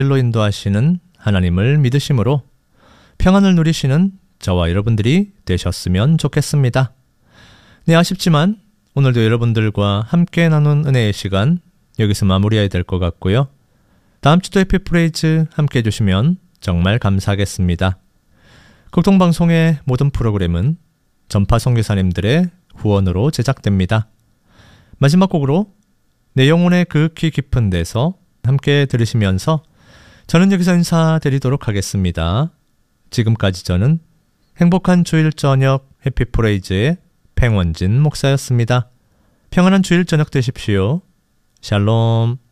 일로 인도하시는 하나님을 믿으심으로 평안을 누리시는 저와 여러분들이 되셨으면 좋겠습니다. 네, 아쉽지만 오늘도 여러분들과 함께 나눈 은혜의 시간 여기서 마무리해야 될 것 같고요. 다음 주도 해피프레이즈 함께 해주시면 정말 감사하겠습니다. 극동방송의 모든 프로그램은 전파 선교사님들의 후원으로 제작됩니다. 마지막 곡으로 내 영혼의 극히 깊은 데서 함께 들으시면서 저는 여기서 인사드리도록 하겠습니다. 지금까지 저는 행복한 주일 저녁 해피프레이즈의 팽원진 목사였습니다. 평안한 주일 저녁 되십시오. 샬롬.